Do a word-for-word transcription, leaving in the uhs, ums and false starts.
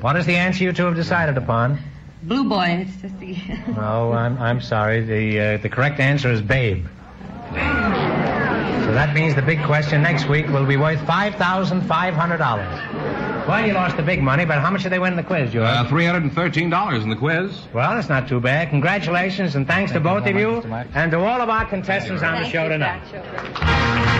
What is the answer you two have decided upon? Blue Boy. It's just the... Oh, I'm, I'm sorry. The, uh, the correct answer is Babe. So that means the big question next week will be worth five thousand five hundred dollars. Well, you lost the big money, but how much did they win in the quiz, George? Uh, three hundred thirteen dollars in the quiz. Well, that's not too bad. Congratulations, and thanks Thank to you both very of much, you, Mister Marks. and to all of our contestants on the Thank show you, tonight. Groucho.